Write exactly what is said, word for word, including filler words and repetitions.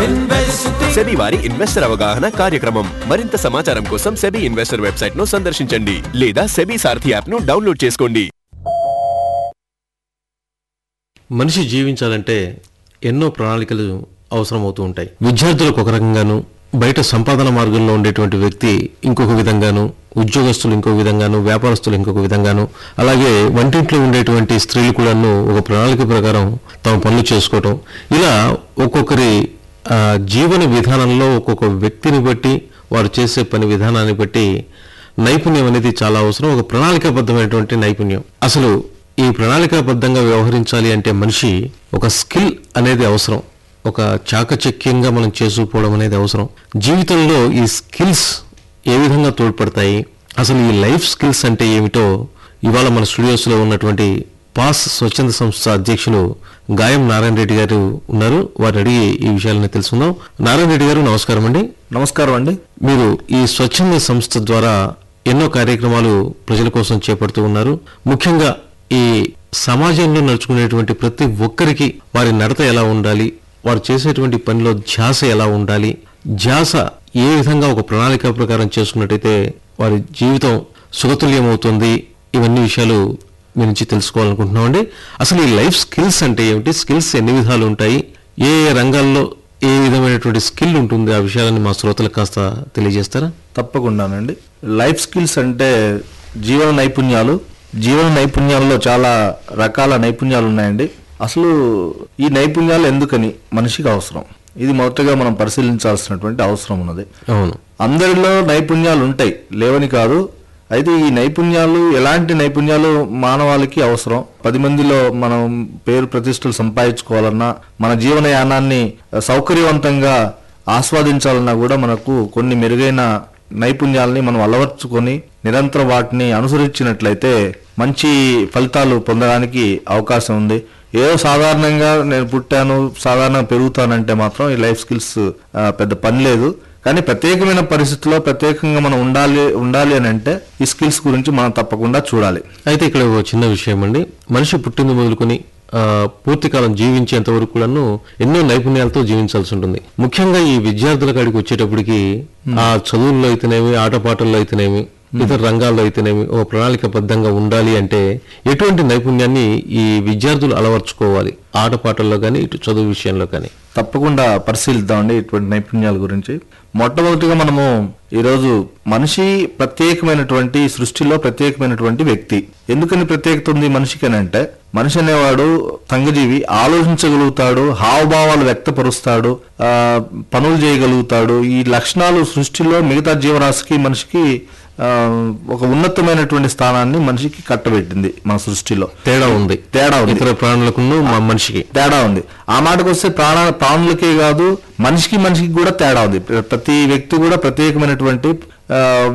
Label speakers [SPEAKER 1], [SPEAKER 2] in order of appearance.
[SPEAKER 1] SEBI వారి investor అవగాహన కార్యక్రమం. మరింత సమాచారం కోసం సెబీ ఇన్వెస్టర్ వెబ్సైట్ ను సందర్శించండి లేదా సెబీ సారథి యాప్ ను డౌన్లోడ్ చేసుకోండి.
[SPEAKER 2] మనిషి జీవించాలంటే ఎన్నో ప్రణాళికలు అవసరమవుతూ ఉంటాయి. విద్యార్థులకు ఒక రకంగాను, బయట సంపాదన మార్గంలో ఉండేటువంటి వ్యక్తి ఇంకొక విధంగాను, ఉద్యోగస్తులు ఇంకొక విధంగాను, వ్యాపారస్తులు ఇంకొక విధంగాను, అలాగే వంటింట్లో ఉండేటువంటి స్త్రీలు కూడాను ఒక ప్రణాళిక ప్రకారం తమ పనులు చేసుకోవటం, ఇలా ఒక్కొక్కరి జీవన విధానంలో ఒక్కొక్క వ్యక్తిని బట్టి వారు చేసే పని విధానాన్ని బట్టి నైపుణ్యం అనేది చాలా అవసరం. ఒక ప్రణాళికాబద్ధమైనటువంటి నైపుణ్యం. అసలు ఈ ప్రణాళికాబద్ధంగా వ్యవహరించాలి అంటే మనిషి ఒక స్కిల్ అనేది అవసరం. ఒక చాకచక్యంగా మనం చేసుకుపోవడం అనేది అవసరం. జీవితంలో ఈ స్కిల్స్ ఏ విధంగా తోడ్పడతాయి, అసలు ఈ లైఫ్ స్కిల్స్ అంటే ఏమిటో ఇవాళ మన స్టూడియోస్లో ఉన్నటువంటి పాస్ స్వచ్ఛంద సంస్థ అధ్యక్షులు గాయం నారాయణ రెడ్డి గారు ఉన్నారు. వారు అడిగి ఈ విషయాలని తెలుసుకుందాం. నారాయణ రెడ్డి గారు నమస్కారం అండి.
[SPEAKER 3] నమస్కారం అండి.
[SPEAKER 2] మీరు ఈ స్వచ్ఛంద సంస్థ ద్వారా ఎన్నో కార్యక్రమాలు ప్రజల కోసం చేపడుతూ ఉన్నారు. ముఖ్యంగా ఈ సమాజంలో నడుచుకునేటువంటి ప్రతి ఒక్కరికి వారి నడత ఎలా ఉండాలి, వారు చేసేటువంటి పనిలో ధ్యాస ఎలా ఉండాలి, ధ్యాస ఏ విధంగా ఒక ప్రణాళిక ప్రకారం చేసుకున్నట్టయితే వారి జీవితం సుఖతుల్యం అవుతుంది, ఇవన్నీ విషయాలు మీ నుంచి తెలుసుకోవాలనుకుంటున్నామండి. అసలు ఈ లైఫ్ స్కిల్స్ అంటే ఏమిటి, స్కిల్స్ ఎన్ని విధాలు ఉంటాయి, ఏ ఏ రంగాల్లో ఏ విధమైనటువంటి స్కిల్ ఉంటుంది, ఆ విషయాలని మా శ్రోతలకు కాస్త తెలియజేస్తారా?
[SPEAKER 3] తప్పకుండానండి. లైఫ్ స్కిల్స్ అంటే జీవన నైపుణ్యాలు. జీవన నైపుణ్యాల్లో చాలా రకాల నైపుణ్యాలు ఉన్నాయండి. అసలు ఈ నైపుణ్యాలు ఎందుకని మనిషికి అవసరం, ఇది మొదటగా మనం పరిశీలించాల్సినటువంటి అవసరం ఉన్నది.
[SPEAKER 2] అవును,
[SPEAKER 3] అందరిలో నైపుణ్యాలు ఉంటాయి, లేవని కాదు. అయితే ఈ నైపుణ్యాలు ఎలాంటి నైపుణ్యాలు మానవాళికి అవసరం, పది మందిలో మనం పేరు ప్రతిష్టలు సంపాదించుకోవాలన్నా, మన జీవనయానాన్ని సౌకర్యవంతంగా ఆస్వాదించాలన్నా కూడా మనకు కొన్ని మెరుగైన నైపుణ్యాలని మనం అలవర్చుకొని నిరంతరం వాటిని అనుసరించినట్లయితే మంచి ఫలితాలు పొందడానికి అవకాశం ఉంది. ఏదో సాధారణంగా నేను పుట్టాను, సాధారణంగా పెరుగుతానంటే మాత్రం ఈ లైఫ్ స్కిల్స్ పెద్ద పని లేదు. కానీ ప్రత్యేకమైన పరిస్థితుల్లో ప్రత్యేకంగా మనం ఉండాలి ఉండాలి అని అంటే ఈ స్కిల్స్ గురించి మనం తప్పకుండా చూడాలి.
[SPEAKER 2] అయితే ఇక్కడ ఒక చిన్న విషయం అండి. మనిషి పుట్టింది మొదలుకొని పూర్తి కాలం జీవించేంత వరకు కూడాను ఎన్నో నైపుణ్యాలతో జీవించాల్సి ఉంటుంది. ముఖ్యంగా ఈ విద్యార్థుల కాడికి వచ్చేటప్పటికి ఆ చదువుల్లో అయితేనేమి, ఆటపాటల్లో అయితేనేమి, ఇతర రంగాల్లో అయితేనేమి ఒక ప్రణాళికబద్ధంగా ఉండాలి అంటే ఎటువంటి నైపుణ్యాన్ని ఈ విద్యార్థులు అలవర్చుకోవాలి, ఆటపాటల్లో కానీ ఇటు చదువు విషయంలో కానీ?
[SPEAKER 3] తప్పకుండా పరిశీలిద్దామండి ఇటువంటి నైపుణ్యాల గురించి. మొట్టమొదటిగా మనము ఈరోజు మనిషి ప్రత్యేకమైనటువంటి సృష్టిలో ప్రత్యేకమైనటువంటి వ్యక్తి. ఎందుకని ప్రత్యేకత ఉంది మనిషికి అని అంటే, మనిషి అనేవాడు సంఘజీవి, ఆలోచించగలుగుతాడు, హావభావాలు వ్యక్తపరుస్తాడు, ఆ పనులు చేయగలుగుతాడు. ఈ లక్షణాలు సృష్టిలో మిగతా జీవరాశికి మనిషికి ఒక ఉన్నతమైనటువంటి స్థానాన్ని మనిషికి కట్టబెట్టింది. మన సృష్టిలో
[SPEAKER 2] తేడా ఉంది,
[SPEAKER 3] తేడా ఉంది.
[SPEAKER 2] ఇతర ప్రాణులకు మనిషికి తేడా
[SPEAKER 3] ఉంది. ఆ మాటకు వస్తే ప్రాణ ప్రాణులకే కాదు, మనిషికి మనిషికి కూడా తేడా ఉంది. ప్రతి వ్యక్తి కూడా ప్రత్యేకమైనటువంటి